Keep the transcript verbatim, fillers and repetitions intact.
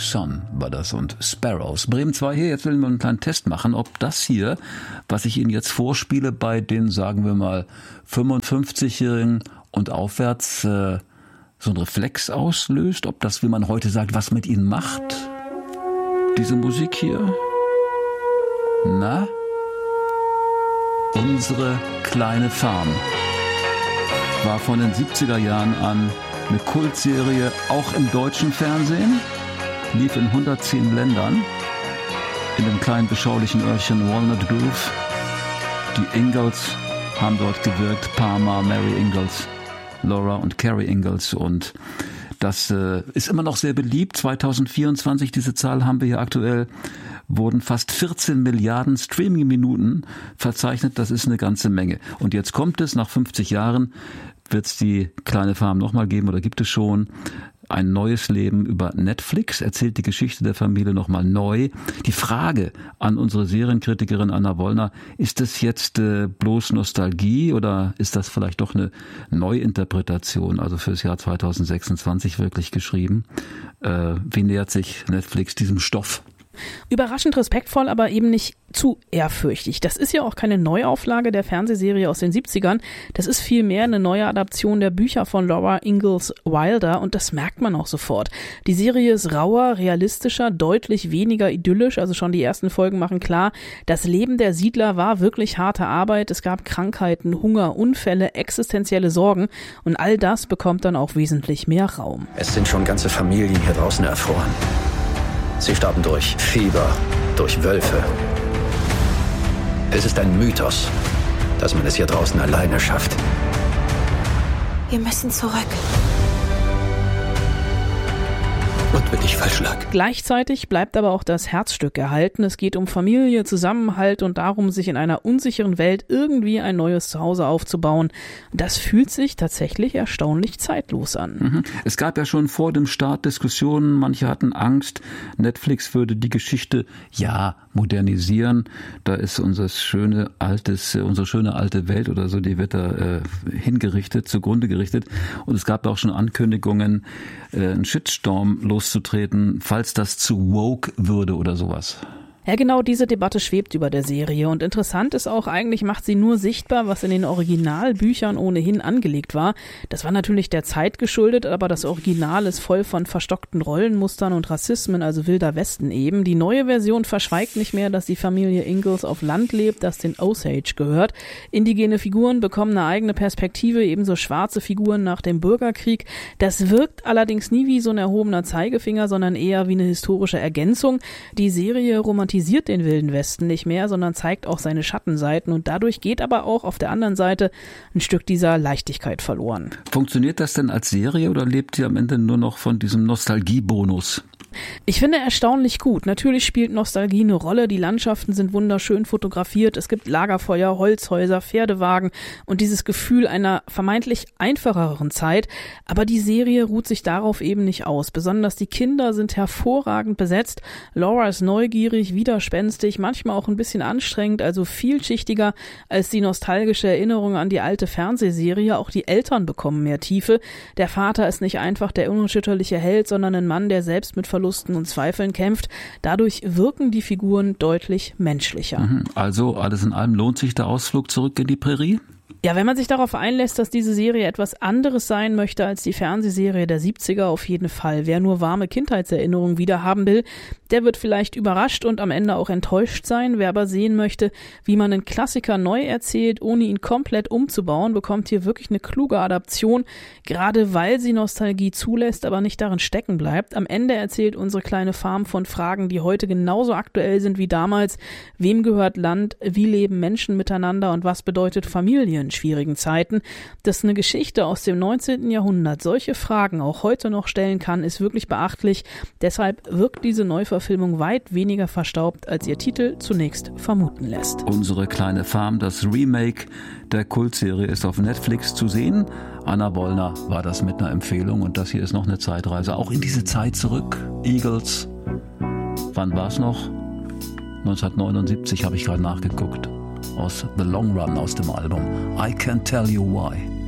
Son war das und Sparrows. Bremen zwei hier, jetzt will wir einen kleinen Test machen, ob das hier, was ich Ihnen jetzt vorspiele, bei den, sagen wir mal, fünfundfünfzigjährigen und aufwärts äh, so einen Reflex auslöst, ob das, wie man heute sagt, was mit Ihnen macht, diese Musik hier. Na? Unsere kleine Farm war von den siebziger Jahren an eine Kultserie, auch im deutschen Fernsehen, lief in hundertzehn Ländern, in dem kleinen beschaulichen Örtchen Walnut Grove. Die Ingalls haben dort gewirkt, Palmer, Mary Ingalls, Laura und Carrie Ingalls, und das äh, ist immer noch sehr beliebt. zweitausendvierundzwanzig, diese Zahl haben wir hier aktuell, wurden fast vierzehn Milliarden Streaming-Minuten verzeichnet. Das ist eine ganze Menge. Und jetzt kommt es, nach fünfzig Jahren wird es die kleine Farm nochmal geben, oder gibt es schon. Ein neues Leben über Netflix erzählt die Geschichte der Familie nochmal neu. Die Frage an unsere Serienkritikerin Anna Wollner, ist das jetzt äh, bloß Nostalgie oder ist das vielleicht doch eine Neuinterpretation, also fürs Jahr zweitausendsechsundzwanzig wirklich geschrieben? Äh, wie nähert sich Netflix diesem Stoff? Überraschend respektvoll, aber eben nicht zu ehrfürchtig. Das ist ja auch keine Neuauflage der Fernsehserie aus den siebzigern. Das ist vielmehr eine neue Adaption der Bücher von Laura Ingalls Wilder, und das merkt man auch sofort. Die Serie ist rauer, realistischer, deutlich weniger idyllisch. Also schon die ersten Folgen machen klar, das Leben der Siedler war wirklich harte Arbeit. Es gab Krankheiten, Hunger, Unfälle, existenzielle Sorgen, und all das bekommt dann auch wesentlich mehr Raum. Es sind schon ganze Familien hier draußen erfroren. Sie starben durch Fieber, durch Wölfe. Es ist ein Mythos, dass man es hier draußen alleine schafft. Wir müssen zurück. Und wenn ich falsch lag. Gleichzeitig bleibt aber auch das Herzstück erhalten. Es geht um Familie, Zusammenhalt und darum, sich in einer unsicheren Welt irgendwie ein neues Zuhause aufzubauen. Das fühlt sich tatsächlich erstaunlich zeitlos an. Es gab ja schon vor dem Start Diskussionen, manche hatten Angst, Netflix würde die Geschichte, ja, modernisieren. Da ist unser schöne altes, unsere schöne alte Welt oder so, die wird da äh, hingerichtet, zugrunde gerichtet. Und es gab auch schon Ankündigungen, äh, einen Shitstorm loszutreten, falls das zu woke würde oder sowas. Ja, genau diese Debatte schwebt über der Serie, und interessant ist auch, eigentlich macht sie nur sichtbar, was in den Originalbüchern ohnehin angelegt war. Das war natürlich der Zeit geschuldet, aber das Original ist voll von verstockten Rollenmustern und Rassismen, also Wilder Westen eben. Die neue Version verschweigt nicht mehr, dass die Familie Ingalls auf Land lebt, das den Osage gehört. Indigene Figuren bekommen eine eigene Perspektive, ebenso schwarze Figuren nach dem Bürgerkrieg. Das wirkt allerdings nie wie so ein erhobener Zeigefinger, sondern eher wie eine historische Ergänzung. Die Serie romantisiert den Wilden Westen nicht mehr, sondern zeigt auch seine Schattenseiten, und dadurch geht aber auch auf der anderen Seite ein Stück dieser Leichtigkeit verloren. Funktioniert das denn als Serie oder lebt ihr am Ende nur noch von diesem Nostalgiebonus? Ich finde erstaunlich gut. Natürlich spielt Nostalgie eine Rolle. Die Landschaften sind wunderschön fotografiert. Es gibt Lagerfeuer, Holzhäuser, Pferdewagen und dieses Gefühl einer vermeintlich einfacheren Zeit. Aber die Serie ruht sich darauf eben nicht aus. Besonders die Kinder sind hervorragend besetzt. Laura ist neugierig, widerspenstig, manchmal auch ein bisschen anstrengend, also vielschichtiger als die nostalgische Erinnerung an die alte Fernsehserie. Auch die Eltern bekommen mehr Tiefe. Der Vater ist nicht einfach der unerschütterliche Held, sondern ein Mann, der selbst mit Verlusten und Zweifeln kämpft. Dadurch wirken die Figuren deutlich menschlicher. Also alles in allem lohnt sich der Ausflug zurück in die Prärie? Ja, wenn man sich darauf einlässt, dass diese Serie etwas anderes sein möchte als die Fernsehserie der siebziger, auf jeden Fall. Wer nur warme Kindheitserinnerungen wieder haben will, der wird vielleicht überrascht und am Ende auch enttäuscht sein. Wer aber sehen möchte, wie man einen Klassiker neu erzählt, ohne ihn komplett umzubauen, bekommt hier wirklich eine kluge Adaption, gerade weil sie Nostalgie zulässt, aber nicht darin stecken bleibt. Am Ende erzählt unsere kleine Farm von Fragen, die heute genauso aktuell sind wie damals. Wem gehört Land? Wie leben Menschen miteinander? Und was bedeutet Familie in schwierigen Zeiten? Dass eine Geschichte aus dem neunzehnten Jahrhundert solche Fragen auch heute noch stellen kann, ist wirklich beachtlich. Deshalb wirkt diese Neuverfilmung weit weniger verstaubt, als ihr Titel zunächst vermuten lässt. Unsere kleine Farm, das Remake der Kultserie, ist auf Netflix zu sehen. Anna Wollner war das mit einer Empfehlung, und das hier ist noch eine Zeitreise, auch in diese Zeit zurück. Eagles, wann war es noch? neunzehnhundertneunundsiebzig habe ich gerade nachgeguckt. Aus The Long Run, aus dem Album I Can't Tell You Why.